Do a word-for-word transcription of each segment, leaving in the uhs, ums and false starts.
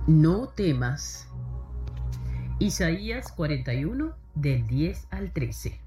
No temas. Isaías cuarenta y uno, del diez al trece.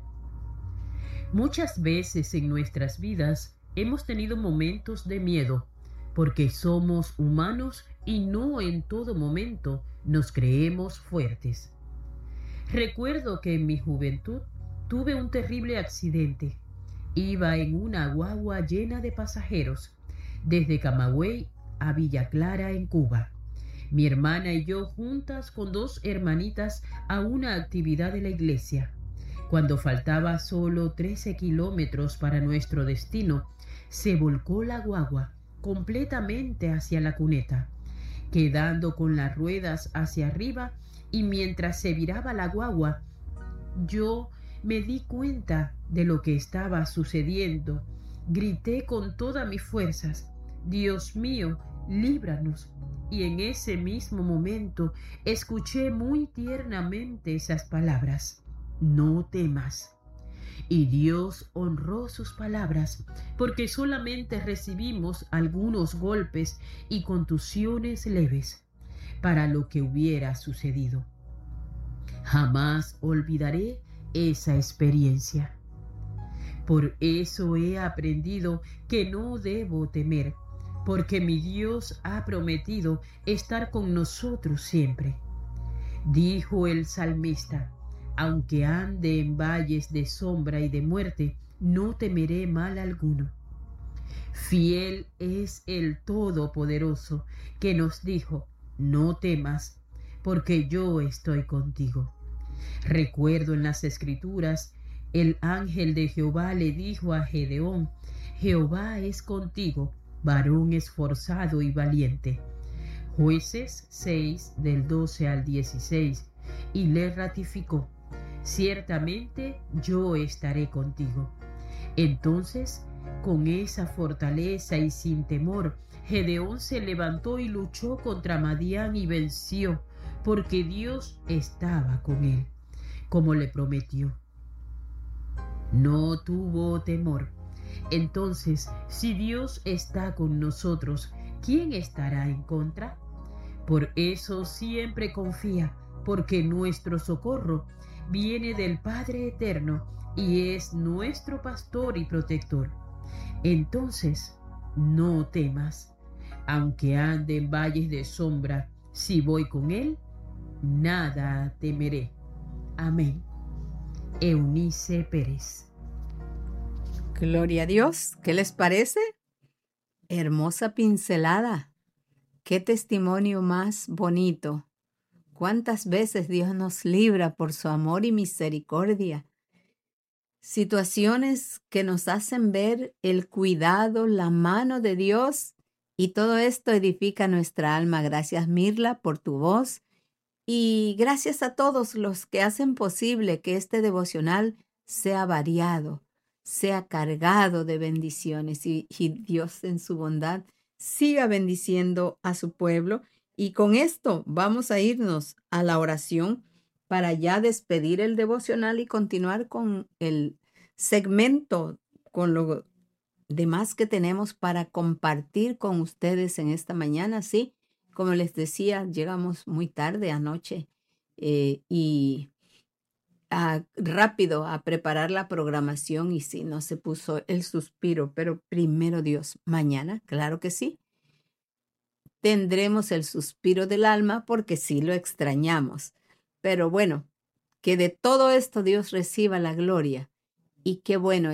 Muchas veces en nuestras vidas hemos tenido momentos de miedo, porque somos humanos y no en todo momento nos creemos fuertes. Recuerdo que en mi juventud tuve un terrible accidente. Iba en una guagua llena de pasajeros, desde Camagüey a Villa Clara, en Cuba. Mi hermana y yo juntas con dos hermanitas a una actividad de la iglesia. Cuando faltaba solo trece kilómetros para nuestro destino, se volcó la guagua completamente hacia la cuneta, quedando con las ruedas hacia arriba, y mientras se viraba la guagua, yo me di cuenta de lo que estaba sucediendo. Grité con todas mis fuerzas: Dios mío, líbranos. Y en ese mismo momento escuché muy tiernamente esas palabras: no temas. Y Dios honró sus palabras, porque solamente recibimos algunos golpes y contusiones leves para lo que hubiera sucedido. Jamás olvidaré esa experiencia. Por eso he aprendido que no debo temer, porque mi Dios ha prometido estar con nosotros siempre. Dijo el salmista: aunque ande en valles de sombra y de muerte, no temeré mal alguno. Fiel es el Todopoderoso, que nos dijo: no temas, porque yo estoy contigo. Recuerdo en las Escrituras, el ángel de Jehová le dijo a Gedeón: Jehová es contigo, varón esforzado y valiente. Jueces seis, del doce al dieciséis, y le ratificó: ciertamente yo estaré contigo. Entonces, con esa fortaleza y sin temor, Gedeón se levantó y luchó contra Madián y venció, porque Dios estaba con él, como le prometió. No tuvo temor. Entonces, si Dios está con nosotros, ¿quién estará en contra? Por eso siempre confía, porque nuestro socorro viene del Padre Eterno y es nuestro pastor y protector. Entonces, no temas. Aunque ande en valles de sombra, si voy con él, nada temeré. Amén. Eunice Pérez. Gloria a Dios. ¿Qué les parece? Hermosa pincelada. Qué testimonio más bonito. Cuántas veces Dios nos libra por su amor y misericordia. Situaciones que nos hacen ver el cuidado, la mano de Dios, y todo esto edifica nuestra alma. Gracias, Mirla, por tu voz, y gracias a todos los que hacen posible que este devocional sea variado, sea cargado de bendiciones, y, y Dios en su bondad siga bendiciendo a su pueblo. Y con esto vamos a irnos a la oración para ya despedir el devocional y continuar con el segmento, con lo demás que tenemos para compartir con ustedes en esta mañana. Sí, como les decía, llegamos muy tarde anoche eh, y a, rápido a preparar la programación, y sí, no se puso el suspiro, pero primero Dios, mañana, claro que sí, tendremos el suspiro del alma, porque sí lo extrañamos. Pero bueno, que de todo esto Dios reciba la gloria, y qué bueno